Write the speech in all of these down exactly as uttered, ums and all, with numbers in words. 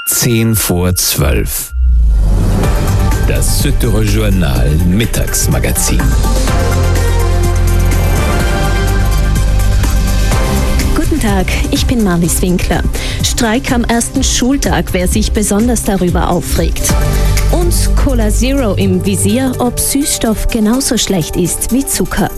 zehn vor zwölf. Das Südtiroler Journal Mittagsmagazin. Guten Tag, ich bin Marlies Winkler. Streik am ersten Schultag, wer sich besonders darüber aufregt. Und Cola Zero im Visier, ob Süßstoff genauso schlecht ist wie Zucker.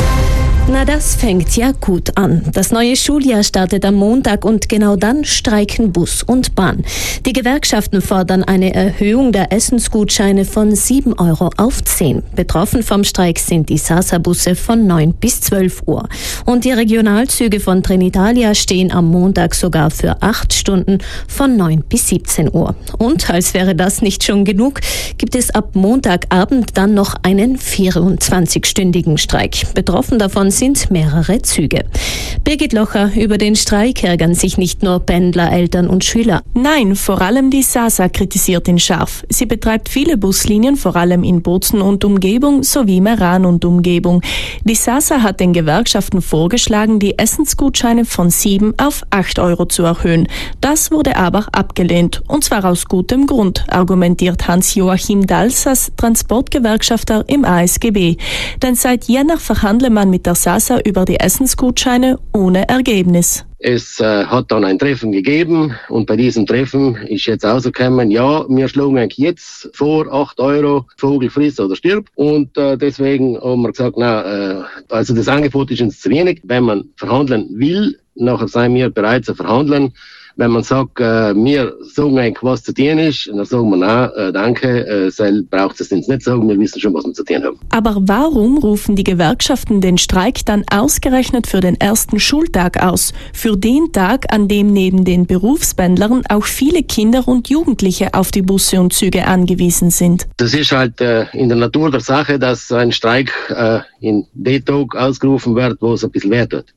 Na, das fängt ja gut an. Das neue Schuljahr startet am Montag und genau dann streiken Bus und Bahn. Die Gewerkschaften fordern eine Erhöhung der Essensgutscheine von sieben Euro auf zehn. Betroffen vom Streik sind die Sasa-Busse von neun bis zwölf Uhr. Und die Regionalzüge von Trenitalia stehen am Montag sogar für acht Stunden von neun bis siebzehn Uhr. Und als wäre das nicht schon genug, gibt es ab Montagabend dann noch einen vierundzwanzigstündigen Streik. Betroffen davon sind mehrere Züge. Birgit Locher, über den Streik ärgern sich nicht nur Pendler, Eltern und Schüler. Nein, vor allem die Sasa kritisiert ihn scharf. Sie betreibt viele Buslinien, vor allem in Bozen und Umgebung sowie Meran und Umgebung. Die Sasa hat den Gewerkschaften vorgeschlagen, die Essensgutscheine von sieben auf acht Euro zu erhöhen. Das wurde aber abgelehnt. Und zwar aus gutem Grund, argumentiert Hans-Joachim Dalsas, Transportgewerkschafter im A S G B. Denn seit Jänner verhandle man mit der Sasa über die Essensgutscheine ohne Ergebnis. Es äh, hat dann ein Treffen gegeben und bei diesem Treffen ist jetzt rausgekommen, ja, wir schlagen eigentlich jetzt vor acht Euro, Vogel friss oder stirb. Und äh, deswegen haben wir gesagt, na, äh, also das Angebot ist uns zu wenig. Wenn man verhandeln will, nachher seien wir bereit zu verhandeln. Wenn man sagt, äh, wir sagen eigentlich, was zu tun ist, dann sagen wir, nein, äh, danke, äh, Sel braucht es uns nicht sagen, wir wissen schon, was wir zu tun haben. Aber warum rufen die Gewerkschaften den Streik dann ausgerechnet für den ersten Schultag aus? Für den Tag, an dem neben den Berufspendlern auch viele Kinder und Jugendliche auf die Busse und Züge angewiesen sind. Das ist halt äh, in der Natur der Sache, dass ein Streik äh, in den Tag ausgerufen wird, wo es ein bisschen weh tut.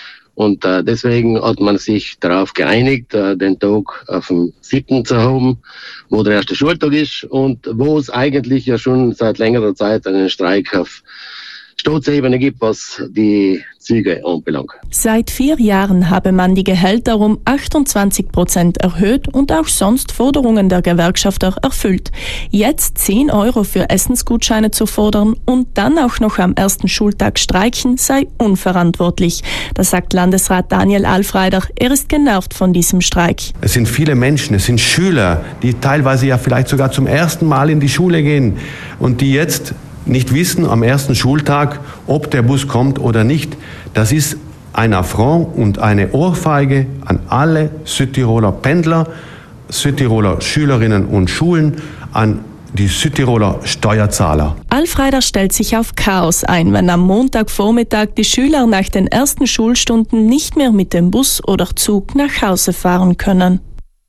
Und äh, deswegen hat man sich darauf geeinigt, äh, den Tag auf dem siebten zu haben, wo der erste Schultag ist und wo es eigentlich ja schon seit längerer Zeit einen Streik auf Staatsebene gibt, was die Züge anbelangt. Seit vier Jahren habe man die Gehälter um achtundzwanzig Prozent erhöht und auch sonst Forderungen der Gewerkschafter erfüllt. Jetzt zehn Euro für Essensgutscheine zu fordern und dann auch noch am ersten Schultag streiken, sei unverantwortlich. Das sagt Landesrat Daniel Alfreider. Er ist genervt von diesem Streik. Es sind viele Menschen, es sind Schüler, die teilweise ja vielleicht sogar zum ersten Mal in die Schule gehen und die jetzt nicht wissen am ersten Schultag, ob der Bus kommt oder nicht. Das ist ein Affront und eine Ohrfeige an alle Südtiroler Pendler, Südtiroler Schülerinnen und Schulen, an die Südtiroler Steuerzahler. Alfreider stellt sich auf Chaos ein, wenn am Montagvormittag die Schüler nach den ersten Schulstunden nicht mehr mit dem Bus oder Zug nach Hause fahren können.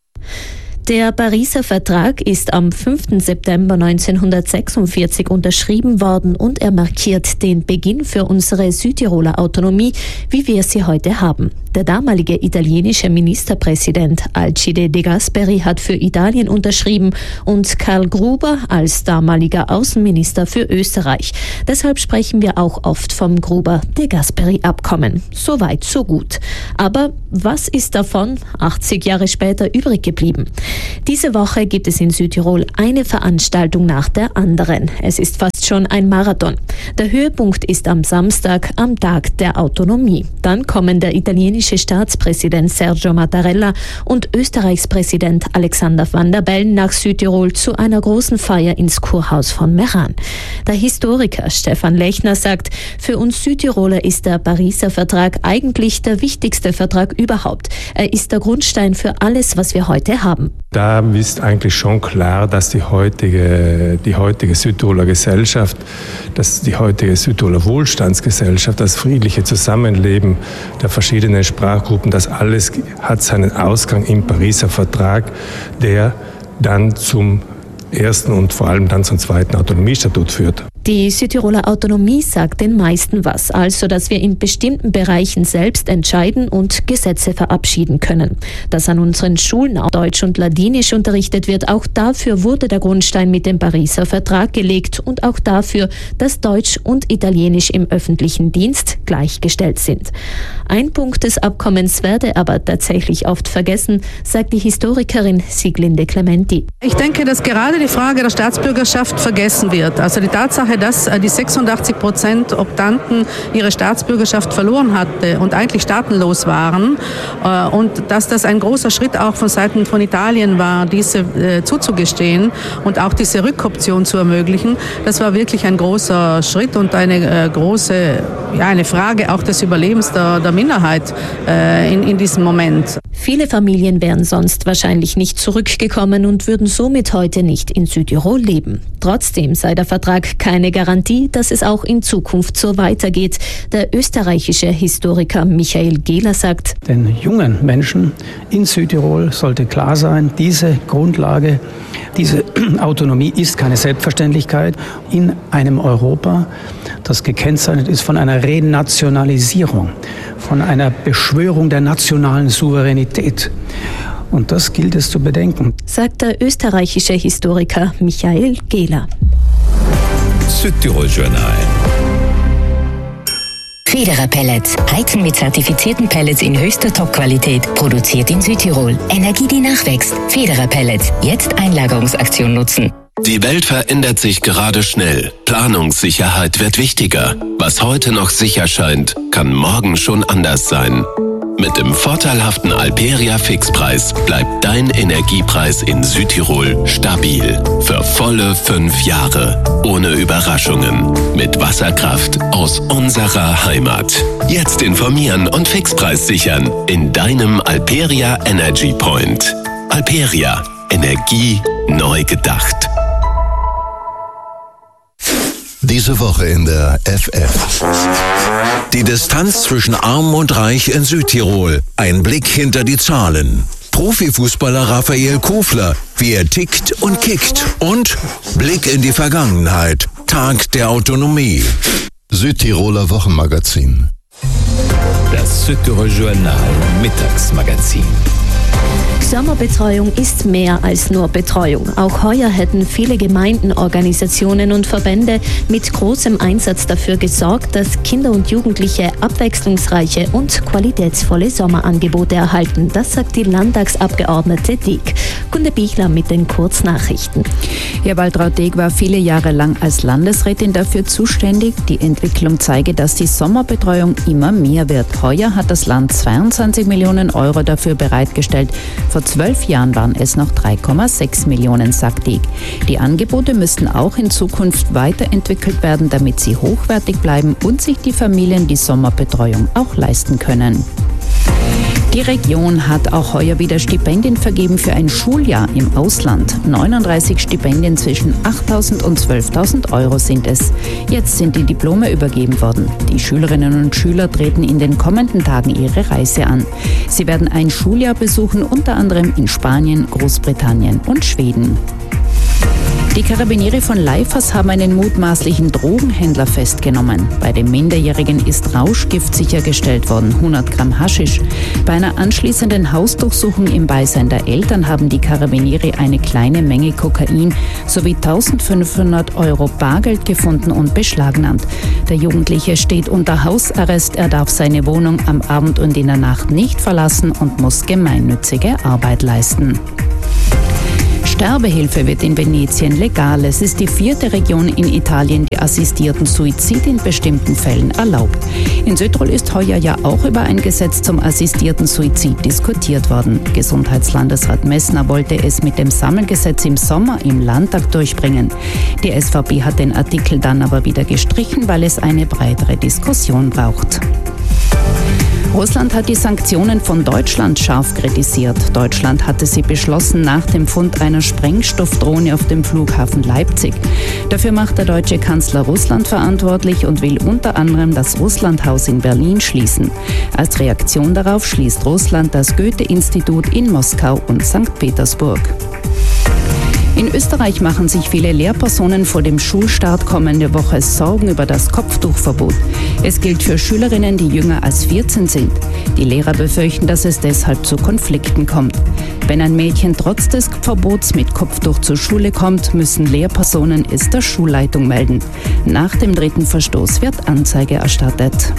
Der Pariser Vertrag ist am fünften September neunzehnhundertsechsundvierzig unterschrieben worden und er markiert den Beginn für unsere Südtiroler Autonomie, wie wir sie heute haben. Der damalige italienische Ministerpräsident Alcide De Gasperi hat für Italien unterschrieben und Karl Gruber als damaliger Außenminister für Österreich. Deshalb sprechen wir auch oft vom Gruber-De Gasperi-Abkommen. So weit, so gut. Aber was ist davon achtzig Jahre später übrig geblieben? Diese Woche gibt es in Südtirol eine Veranstaltung nach der anderen. Es ist fast schon ein Marathon. Der Höhepunkt ist am Samstag, am Tag der Autonomie. Dann kommen der italienische Staatspräsident Sergio Mattarella und Österreichs Präsident Alexander Van der Bellen nach Südtirol zu einer großen Feier ins Kurhaus von Meran. Der Historiker Stefan Lechner sagt, für uns Südtiroler ist der Pariser Vertrag eigentlich der wichtigste Vertrag überhaupt. Er ist der Grundstein für alles, was wir heute haben. Da ist eigentlich schon klar, dass die heutige, die heutige Südtiroler Gesellschaft, dass die heutige Südtiroler Wohlstandsgesellschaft, das friedliche Zusammenleben der verschiedenen Sprachgruppen, das alles hat seinen Ausgang im Pariser Vertrag, der dann zum ersten und vor allem dann zum zweiten Autonomiestatut führt. Die Südtiroler Autonomie sagt den meisten was, also dass wir in bestimmten Bereichen selbst entscheiden und Gesetze verabschieden können. Dass an unseren Schulen auch Deutsch und Ladinisch unterrichtet wird, auch dafür wurde der Grundstein mit dem Pariser Vertrag gelegt und auch dafür, dass Deutsch und Italienisch im öffentlichen Dienst gleichgestellt sind. Ein Punkt des Abkommens werde aber tatsächlich oft vergessen, sagt die Historikerin Sieglinde Clementi. Ich denke, dass gerade die Frage der Staatsbürgerschaft vergessen wird. Also die Tatsache, dass die sechsundachtzig Prozent Optanten ihre Staatsbürgerschaft verloren hatte und eigentlich staatenlos waren und dass das ein großer Schritt auch von Seiten von Italien war, diese zuzugestehen und auch diese Rückoption zu ermöglichen, das war wirklich ein großer Schritt und eine große, ja, eine Frage auch des Überlebens der, der Minderheit in, in diesem Moment. Viele Familien wären sonst wahrscheinlich nicht zurückgekommen und würden somit heute nicht in Südtirol leben. Trotzdem sei der Vertrag keine Garantie, dass es auch in Zukunft so weitergeht. Der österreichische Historiker Michael Gehler sagt: Den jungen Menschen in Südtirol sollte klar sein, diese Grundlage, diese Autonomie ist keine Selbstverständlichkeit in einem Europa, das gekennzeichnet ist von einer Renationalisierung, von einer Beschwörung der nationalen Souveränität. Und das gilt es zu bedenken, sagt der österreichische Historiker Michael Gehler. Südtirol Journal. Federer Pellets. Heizen mit zertifizierten Pellets in höchster Top-Qualität. Produziert in Südtirol. Energie, die nachwächst. Federer Pellets. Jetzt Einlagerungsaktion nutzen. Die Welt verändert sich gerade schnell. Planungssicherheit wird wichtiger. Was heute noch sicher scheint, kann morgen schon anders sein. Mit dem vorteilhaften Alperia Fixpreis bleibt dein Energiepreis in Südtirol stabil. Für volle fünf Jahre. Ohne Überraschungen. Mit Wasserkraft aus unserer Heimat. Jetzt informieren und Fixpreis sichern in deinem Alperia Energy Point. Alperia. Energie neu gedacht. Diese Woche in der F F. Die Distanz zwischen Arm und Reich in Südtirol. Ein Blick hinter die Zahlen. Profifußballer Raphael Kofler, wie er tickt und kickt. Und Blick in die Vergangenheit. Tag der Autonomie. Südtiroler Wochenmagazin. Das Südtirol Journal Mittagsmagazin. Sommerbetreuung ist mehr als nur Betreuung. Auch heuer hätten viele Gemeinden, Organisationen und Verbände mit großem Einsatz dafür gesorgt, dass Kinder und Jugendliche abwechslungsreiche und qualitätsvolle Sommerangebote erhalten. Das sagt die Landtagsabgeordnete Deeg. Gunde Bichler mit den Kurznachrichten. Ja, Waltraud Deeg war viele Jahre lang als Landesrätin dafür zuständig. Die Entwicklung zeige, dass die Sommerbetreuung immer mehr wird. Heuer hat das Land zweiundzwanzig Millionen Euro dafür bereitgestellt. Vor zwölf Jahren waren es noch drei Komma sechs Millionen, sagt Deeg. Die Angebote müssten auch in Zukunft weiterentwickelt werden, damit sie hochwertig bleiben und sich die Familien die Sommerbetreuung auch leisten können. Die Region hat auch heuer wieder Stipendien vergeben für ein Schuljahr im Ausland. neununddreißig Stipendien zwischen achttausend und zwölftausend Euro sind es. Jetzt sind die Diplome übergeben worden. Die Schülerinnen und Schüler treten in den kommenden Tagen ihre Reise an. Sie werden ein Schuljahr besuchen, unter anderem in Spanien, Großbritannien und Schweden. Die Karabinieri von Leifers haben einen mutmaßlichen Drogenhändler festgenommen. Bei dem Minderjährigen ist Rauschgift sichergestellt worden, hundert Gramm Haschisch. Bei einer anschließenden Hausdurchsuchung im Beisein der Eltern haben die Karabinieri eine kleine Menge Kokain sowie eintausendfünfhundert Euro Bargeld gefunden und beschlagnahmt. Der Jugendliche steht unter Hausarrest. Er darf seine Wohnung am Abend und in der Nacht nicht verlassen und muss gemeinnützige Arbeit leisten. Sterbehilfe wird in Venetien legal. Es ist die vierte Region in Italien, die assistierten Suizid in bestimmten Fällen erlaubt. In Südtirol ist heuer ja auch über ein Gesetz zum assistierten Suizid diskutiert worden. Gesundheitslandesrat Messner wollte es mit dem Sammelgesetz im Sommer im Landtag durchbringen. Die S V P hat den Artikel dann aber wieder gestrichen, weil es eine breitere Diskussion braucht. Russland hat die Sanktionen von Deutschland scharf kritisiert. Deutschland hatte sie beschlossen nach dem Fund einer Sprengstoffdrohne auf dem Flughafen Leipzig. Dafür macht der deutsche Kanzler Russland verantwortlich und will unter anderem das Russlandhaus in Berlin schließen. Als Reaktion darauf schließt Russland das Goethe-Institut in Moskau und Sankt Petersburg. In Österreich machen sich viele Lehrpersonen vor dem Schulstart kommende Woche Sorgen über das Kopftuchverbot. Es gilt für Schülerinnen, die jünger als vierzehn sind. Die Lehrer befürchten, dass es deshalb zu Konflikten kommt. Wenn ein Mädchen trotz des Verbots mit Kopftuch zur Schule kommt, müssen Lehrpersonen es der Schulleitung melden. Nach dem dritten Verstoß wird Anzeige erstattet.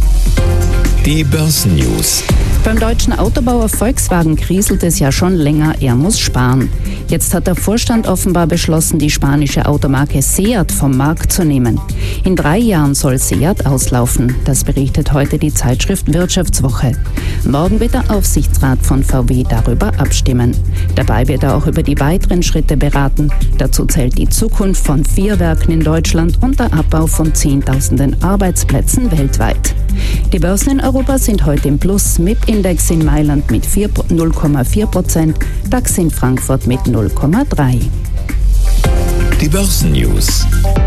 Die Börsennews. Beim deutschen Autobauer Volkswagen kriselt es ja schon länger, er muss sparen. Jetzt hat der Vorstand offenbar beschlossen, die spanische Automarke Seat vom Markt zu nehmen. In drei Jahren soll Seat auslaufen, das berichtet heute die Zeitschrift Wirtschaftswoche. Morgen wird der Aufsichtsrat von V W darüber abstimmen. Dabei wird er auch über die weiteren Schritte beraten. Dazu zählt die Zukunft von vier Werken in Deutschland und der Abbau von Zehntausenden Arbeitsplätzen weltweit. Die Börsen in Europa sind heute im Plus, M I P-Index in Mailand mit null Komma vier Prozent, DAX in Frankfurt mit null Komma drei. Die Börsennews.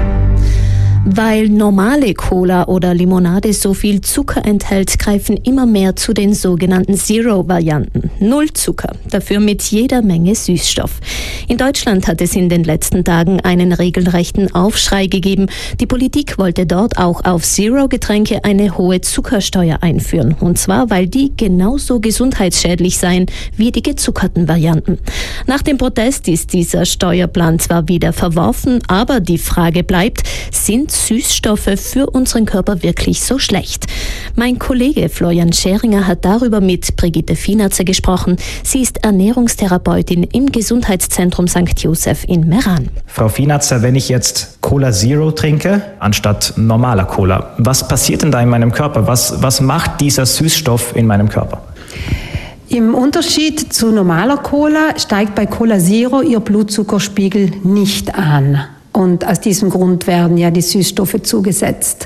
Weil normale Cola oder Limonade so viel Zucker enthält, greifen immer mehr zu den sogenannten Zero-Varianten. Null Zucker, dafür mit jeder Menge Süßstoff. In Deutschland hat es in den letzten Tagen einen regelrechten Aufschrei gegeben. Die Politik wollte dort auch auf Zero-Getränke eine hohe Zuckersteuer einführen. Und zwar, weil die genauso gesundheitsschädlich seien wie die gezuckerten Varianten. Nach dem Protest ist dieser Steuerplan zwar wieder verworfen, aber die Frage bleibt, sind Süßstoffe für unseren Körper wirklich so schlecht? Mein Kollege Florian Scheringer hat darüber mit Brigitte Finanzer gesprochen. Sie ist Ernährungstherapeutin im Gesundheitszentrum Sankt Joseph in Meran. Frau Finanzer, wenn ich jetzt Cola Zero trinke, anstatt normaler Cola, was passiert denn da in meinem Körper? Was, was macht dieser Süßstoff in meinem Körper? Im Unterschied zu normaler Cola steigt bei Cola Zero ihr Blutzuckerspiegel nicht an. Und aus diesem Grund werden ja die Süßstoffe zugesetzt.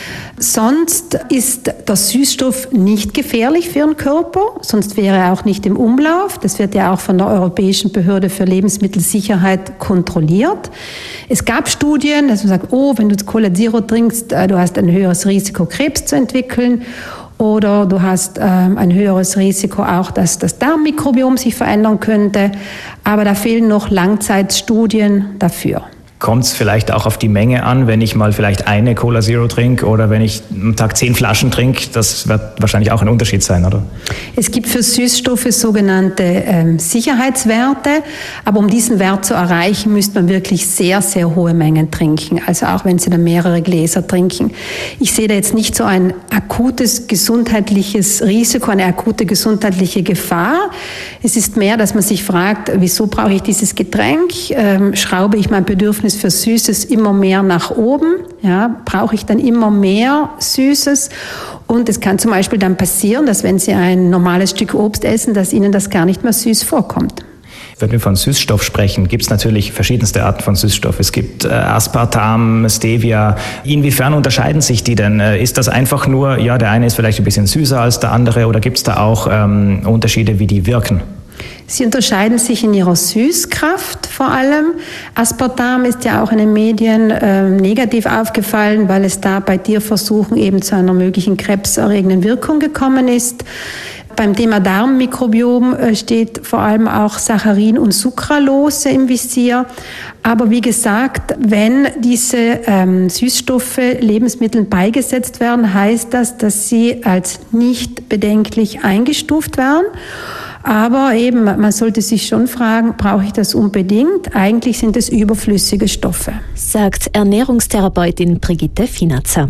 Sonst ist der Süßstoff nicht gefährlich für den Körper, sonst wäre er auch nicht im Umlauf. Das wird ja auch von der Europäischen Behörde für Lebensmittelsicherheit kontrolliert. Es gab Studien, dass man sagt, oh, wenn du Cola Zero trinkst, du hast ein höheres Risiko, Krebs zu entwickeln. Oder du hast ähm, ein höheres Risiko auch, dass das Darmmikrobiom sich verändern könnte. Aber da fehlen noch Langzeitstudien dafür. Kommt es vielleicht auch auf die Menge an, wenn ich mal vielleicht eine Cola Zero trinke oder wenn ich am Tag zehn Flaschen trinke? Das wird wahrscheinlich auch ein Unterschied sein, oder? Es gibt für Süßstoffe sogenannte ähm, Sicherheitswerte, aber um diesen Wert zu erreichen, müsste man wirklich sehr, sehr hohe Mengen trinken. Also auch wenn Sie dann mehrere Gläser trinken. Ich sehe da jetzt nicht so ein akutes gesundheitliches Risiko, eine akute gesundheitliche Gefahr. Es ist mehr, dass man sich fragt, wieso brauche ich dieses Getränk? Ähm, schraube ich mein Bedürfnis für Süßes immer mehr nach oben? Ja, brauche ich dann immer mehr Süßes? Und es kann zum Beispiel dann passieren, dass wenn Sie ein normales Stück Obst essen, dass Ihnen das gar nicht mehr süß vorkommt. Wenn wir von Süßstoff sprechen, gibt es natürlich verschiedenste Arten von Süßstoff. Es gibt äh, Aspartam, Stevia. Inwiefern unterscheiden sich die denn? Äh, ist das einfach nur, ja, der eine ist vielleicht ein bisschen süßer als der andere, oder gibt es da auch ähm, Unterschiede, wie die wirken? Sie unterscheiden sich in ihrer Süßkraft vor allem. Aspartam ist ja auch in den Medien äh, negativ aufgefallen, weil es da bei Tierversuchen eben zu einer möglichen krebserregenden Wirkung gekommen ist. Beim Thema Darmmikrobiom steht vor allem auch Saccharin und Sucralose im Visier. Aber wie gesagt, wenn diese ähm, Süßstoffe Lebensmitteln beigesetzt werden, heißt das, dass sie als nicht bedenklich eingestuft werden. Aber eben, man sollte sich schon fragen, brauche ich das unbedingt? Eigentlich sind es überflüssige Stoffe. Sagt Ernährungstherapeutin Brigitte Finanzer.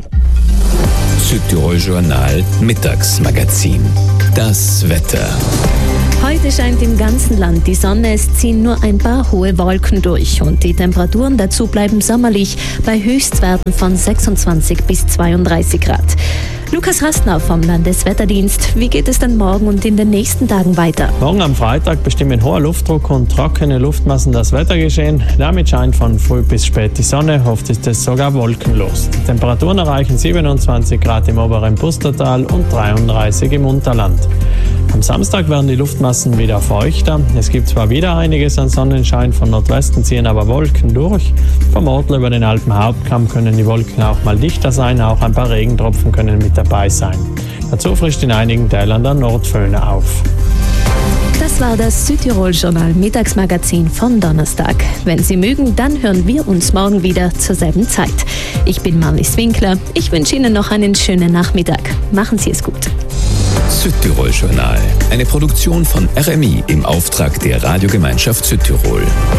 Südtirol Journal Mittagsmagazin. Das Wetter. Heute scheint im ganzen Land die Sonne, es ziehen nur ein paar hohe Wolken durch und die Temperaturen dazu bleiben sommerlich bei Höchstwerten von sechsundzwanzig bis zweiunddreißig Grad. Lukas Rastner vom Landeswetterdienst, wie geht es denn morgen und in den nächsten Tagen weiter? Morgen am Freitag bestimmen hoher Luftdruck und trockene Luftmassen das Wettergeschehen. Damit scheint von früh bis spät die Sonne, oft ist es sogar wolkenlos. Die Temperaturen erreichen siebenundzwanzig Grad im oberen Pustertal und dreiunddreißig im Unterland. Am Samstag werden die Luftmassen wieder feuchter. Es gibt zwar wieder einiges an Sonnenschein, von Nordwesten ziehen aber Wolken durch. Vom Ortler über den Alpenhauptkamm können die Wolken auch mal dichter sein, auch ein paar Regentropfen können mit dabei sein. Dazu frischt in einigen Teilen der Nordföhne auf. Das Das war das Südtirol-Journal Mittagsmagazin von Donnerstag. Wenn Sie mögen, dann hören wir uns morgen wieder zur selben Zeit. Ich bin Marlies Winkler. Ich wünsche Ihnen noch einen schönen Nachmittag. Machen Sie es gut. Südtirol-Journal. Eine Produktion von R M I im Auftrag der Radiogemeinschaft Südtirol.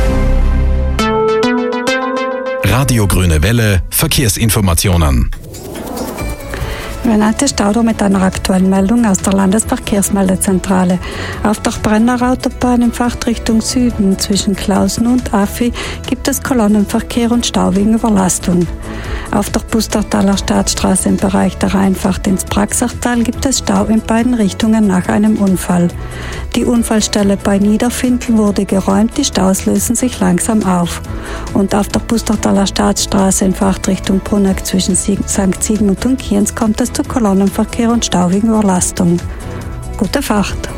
Radio Grüne Welle, Verkehrsinformationen. Renate Stauder mit einer aktuellen Meldung aus der Landesverkehrsmeldezentrale. Auf der Brenner Autobahn in Fahrtrichtung Süden zwischen Klausen und Affi gibt es Kolonnenverkehr und Stau wegen Überlastung. Auf der Pustertaler Staatsstraße im Bereich der Rheinfahrt ins Praxachtal gibt es Stau in beiden Richtungen nach einem Unfall. Die Unfallstelle bei Niederfindl wurde geräumt, die Staus lösen sich langsam auf. Und auf der Pustertaler Staatsstraße in Fahrtrichtung Brunegg zwischen Sankt Sigmund und Kienz kommt es zu Kolonnenverkehr und Stau wegen Überlastung. Gute Fahrt!